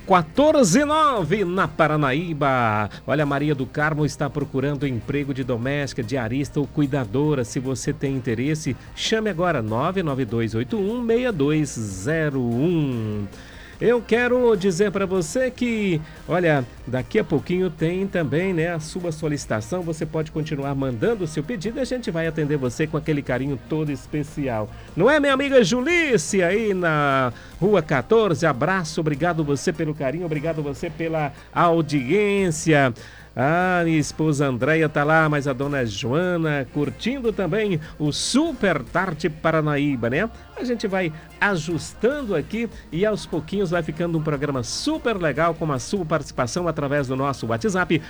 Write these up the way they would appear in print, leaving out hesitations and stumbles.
14:09 na Paranaíba. Olha, Maria do Carmo está procurando emprego de doméstica, diarista ou cuidadora. Se você tem interesse, chame agora 992816201. Eu quero dizer para você que, olha, daqui a pouquinho tem também, né, a sua solicitação. Você pode continuar mandando o seu pedido e a gente vai atender você com aquele carinho todo especial. Não é, minha amiga Julice, aí na Rua 14? Abraço, obrigado você pelo carinho, obrigado você pela audiência. Ah, minha esposa Andréia tá lá, mas a dona Joana curtindo também o Super Tarde Paranaíba, né? A gente vai ajustando aqui e aos pouquinhos vai ficando um programa super legal com a sua participação através do nosso WhatsApp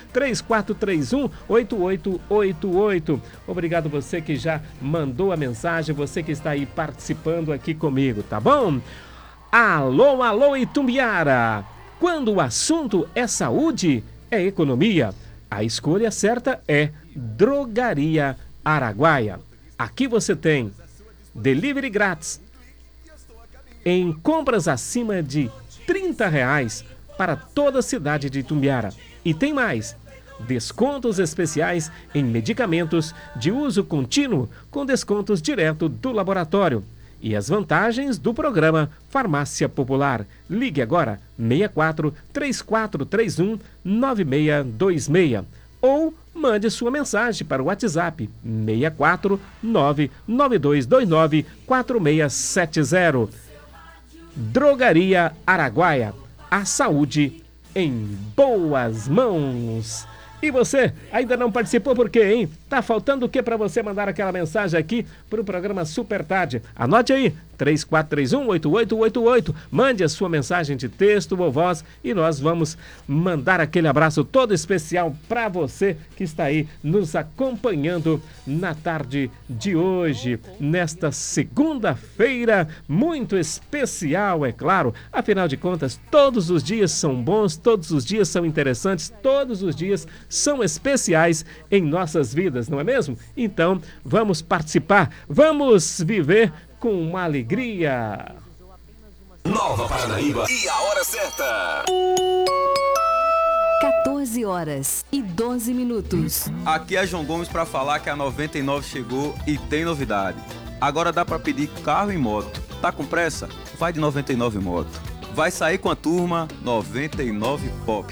3431-8888. Obrigado você que já mandou a mensagem, você que está aí participando aqui comigo, tá bom? Alô, alô, Itumbiara! Quando o assunto é saúde, é economia, a escolha certa é Drogaria Araguaia. Aqui você tem delivery grátis em compras acima de R$30 para toda a cidade de Itumbiara. E tem mais, descontos especiais em medicamentos de uso contínuo com descontos direto do laboratório. E as vantagens do programa Farmácia Popular. Ligue agora 64 3431 9626 ou mande sua mensagem para o WhatsApp 64 99229 4670. Drogaria Araguaia, a saúde em boas mãos. E você ainda não participou por quê, hein? Tá faltando o que para você mandar aquela mensagem aqui pro programa Super Tarde? Anote aí, 3431-8888. Mande a sua mensagem de texto ou voz e nós vamos mandar aquele abraço todo especial para você que está aí nos acompanhando na tarde de hoje, nesta segunda-feira muito especial, é claro. Afinal de contas, todos os dias são bons, todos os dias são interessantes, todos os dias são especiais em nossas vidas, não é mesmo? Então, vamos participar, vamos viver com uma alegria. Nova Paranaíba e a hora certa. 14h12. Aqui é João Gomes para falar que a 99 chegou e tem novidade. Agora dá para pedir carro e moto. Tá com pressa? Vai de 99 Moto. Vai sair com a turma 99 Pop.